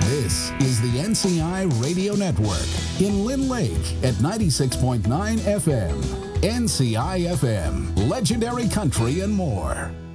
This is the NCI Radio Network in Lynn Lake at 96.9 FM. NCI FM, legendary country and more.